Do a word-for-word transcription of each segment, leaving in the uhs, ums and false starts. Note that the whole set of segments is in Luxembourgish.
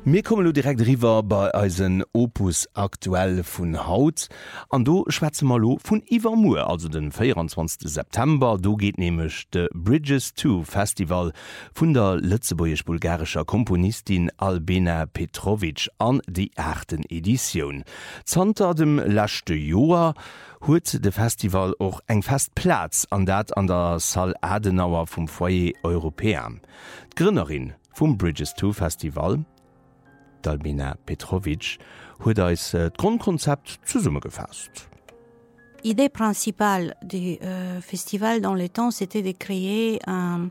Wir kommen lo direkt rüber bei eisen Opus aktuell vun Haut. An do schwätze mal lo vun Iwer Moore, also den vierundzwanzigsten September. Do geht nämlich de Bridges two Festival vun der lützeburgisch-bulgarischer Komponistin Albena Petrovic an die achten Edition. Zanter dem lachte Joar huet de Festival auch eng fest Platz an dat an der Salle Adenauer vom Foyer Europäen. Gründerin vom Bridges two Festival, Albena Petrovic, huet als äh, Grundkonzept zusammengefasst. L'idée principale du euh, festival dans le temps, c'était de créer un,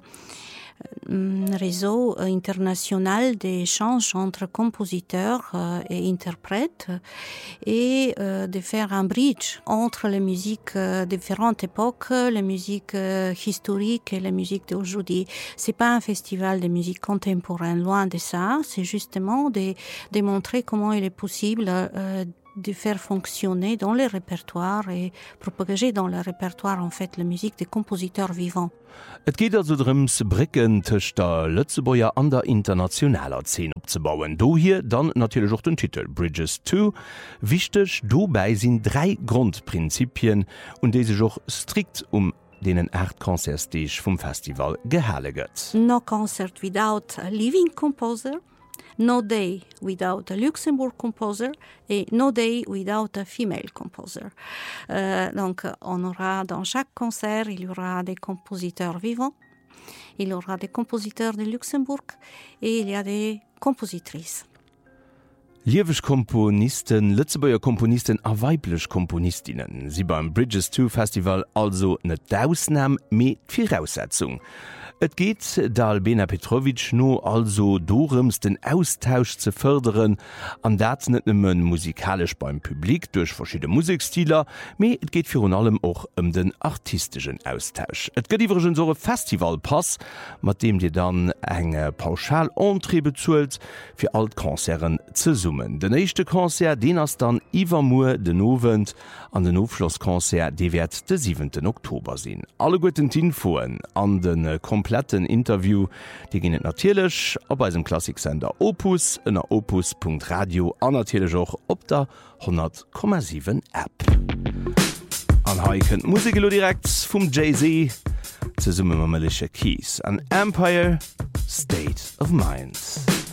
un réseau international d'échanges entre compositeurs euh, et interprètes et euh, de faire un bridge entre les musiques euh, de différentes époques, les musiques euh, historiques et les musiques d'aujourd'hui. C'est pas un festival de musique contemporaine, loin de ça. C'est justement de, de montrer comment il est possible euh, de faire fonctionner dans les répertoires et propager dans le répertoire en fait la musique des compositeurs vivants. Et geht also darum, Brücken zwischen der Lützeburger an der internationaler Szene aufzubauen. Do hier dann natürlich auch den Titel Bridges two. Wichtig, dabei sind drei Grundprinzipien und die sich auch strikt um den acht Konzertstage vom Festival gehalten. No concert without a living composer. No day without a Luxembourg composer et no day without a female composer. Euh, donc, on aura dans chaque concert, il y aura des compositeurs vivants, il y aura des compositeurs de Luxembourg et il y a des compositrices. Liewech Komponisten, Lützeburger Komponisten a weiblech Komponistinnen. Sie beim Bridges two Festival also net d'Ausnahme, me d'Voraussetzung. Et geht der Albena Petrovic no also dorems den Austausch zu fördern, an dat net nëmmen musikalisch beim Publik durch verschiedene Musikstiler, me et geht für allem auch um den artistischen Austausch. Et gëtt iwwergen so Festivalpass, mat dem dir dann eng Pauschal-Entrée bezuelt fir alt Konzern ze summen. Den nächste Konzert den ass dann Iwer Moore den Novent an den Aufschlusskonzert de werd de siebenten Oktober sinn. Alle guten Infoen an den äh, kompletten Interview, die ginnet natierlech op bei dem Klassiksender Opus ënner opus punkt radio an natierlech och op der hundert Komma sieben App. An haiken Musikelo direkt vum Jay-Z ze summe ma Alicia Keys an Empire State of Mind.